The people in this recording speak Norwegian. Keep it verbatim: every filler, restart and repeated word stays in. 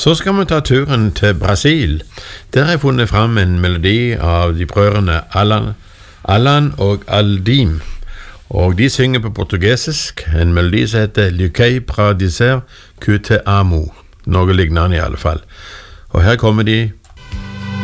Så skal vi ta turen til Brasil. Der har jeg funnet fram en melodi av de brødrene Alan, Alan og Aldim. Og de synger på portugesisk en melodi som heter Luquei pra dizer que te amo. Noe lignende i alle fall. Og her kommer de